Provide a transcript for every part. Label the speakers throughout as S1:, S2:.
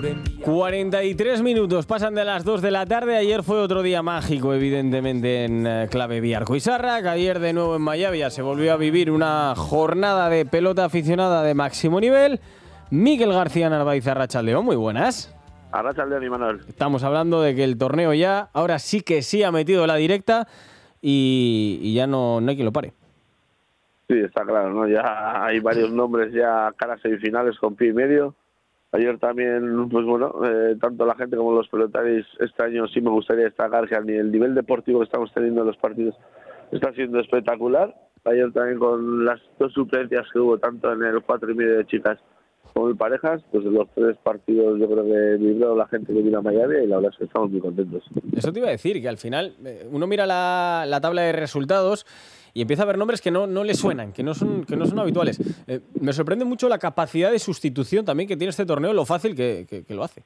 S1: 43 minutos pasan de las 2 de la tarde. Ayer fue otro día mágico, evidentemente, en clave Biarco y Sarrac. Ayer de nuevo en Mayavia se volvió a vivir una jornada de pelota aficionada de máximo nivel. Miguel García Narváez, arratsaldeón, muy buenas.
S2: Arratsaldeón, Imanol.
S1: Estamos hablando de que el torneo ya, ahora sí que sí ha metido la directa y ya no hay quien lo pare.
S2: Sí, está claro, ¿no? Ya hay varios nombres ya cara a semifinales con pie y medio. Ayer también, pues bueno, tanto la gente como los pelotarios este año sí me gustaría destacar que el nivel deportivo que estamos teniendo en los partidos está siendo espectacular. Ayer también con las dos suplencias que hubo, tanto en el 4,5 de chicas como en parejas, pues en los tres partidos yo creo que vibró la gente que vino a Miami y la verdad es que estamos muy contentos.
S1: Eso te iba a decir, que al final uno mira la tabla de resultados y empieza a ver nombres que no le suenan, que no son habituales. Me sorprende mucho la capacidad de sustitución también que tiene este torneo, lo fácil que lo hace.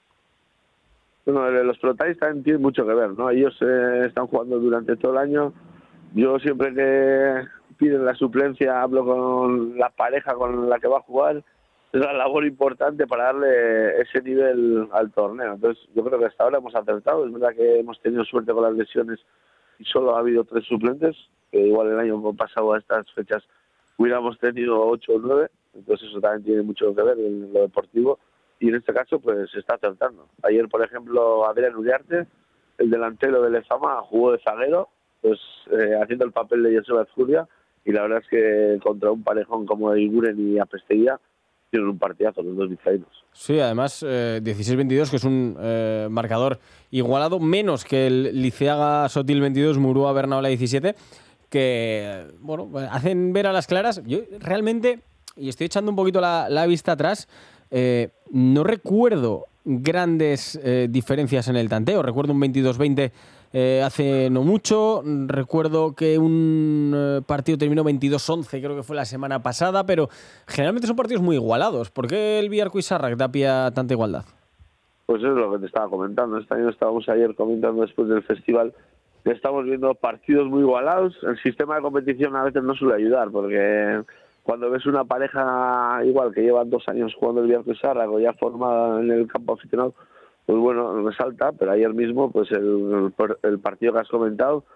S2: Bueno, los pelotarios también tienen mucho que ver, ¿no? Ellos están jugando durante todo el año. Yo siempre que piden la suplencia hablo con la pareja con la que va a jugar. Es una labor importante para darle ese nivel al torneo. Entonces, yo creo que hasta ahora hemos acertado. Es verdad que hemos tenido suerte con las lesiones y solo ha habido 3 suplentes, que igual el año pasado a estas fechas hubiéramos tenido 8 o 9. Entonces, eso también tiene mucho que ver en lo deportivo. Y en este caso, pues se está acertando. Ayer, por ejemplo, Adrián Uriarte, el delantero del Lezama, jugó de zaguero, pues haciendo el papel de Joseba Azcurdia, y la verdad es que contra un parejón como Iguren y Apesteguía tienen un partidazo los dos vizcaínos.
S1: Sí, además 16-22, que es un marcador igualado, menos que el Liceaga Sotil 22, Murúa Bernaola 17, que bueno, hacen ver a las claras. Yo realmente, y estoy echando un poquito la vista atrás, no recuerdo grandes diferencias en el tanteo. Recuerdo un 22-20 hace no mucho. Recuerdo que un partido terminó 22-11, creo que fue la semana pasada, pero generalmente son partidos muy igualados. ¿Por qué el Biarco y Sarrac da pie a tanta igualdad?
S2: Pues eso es lo que te estaba comentando. Este año estábamos ayer comentando después del festival que estamos viendo partidos muy igualados. El sistema de competición a veces no suele ayudar, porque cuando ves una pareja igual que llevan 2 años jugando el Biarco y Sarrac o ya formada en el campo aficionado, pues bueno, resalta. Pero ayer mismo, pues el partido que has comentado,